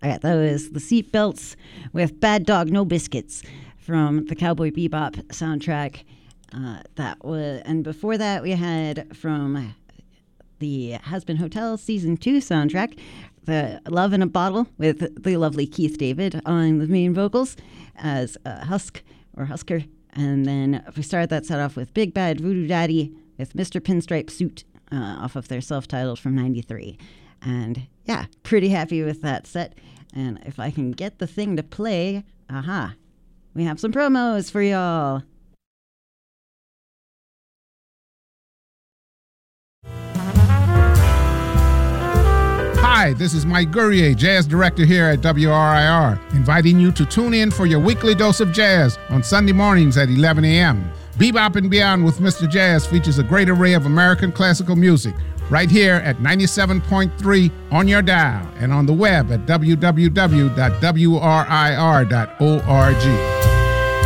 All right, that was the Seatbelts with Bad Dog No Biscuits from the Cowboy Bebop soundtrack. And before that we had from the Has-Been Hotel Season 2 soundtrack, the Love in a Bottle with the lovely Keith David on the main vocals as Husker. And then we started that set off with Big Bad Voodoo Daddy with Mr. Pinstripe Suit off of their self-titled from 93. And yeah, pretty happy with that set. And if I can get the thing to play, we have some promos for y'all. Hi, this is Mike Gurrier, jazz director here at WRIR, inviting you to tune in for your weekly dose of jazz on Sunday mornings at 11 a.m. Bebop and Beyond with Mr. Jazz features a great array of American classical music right here at 97.3 on your dial and on the web at www.wrir.org.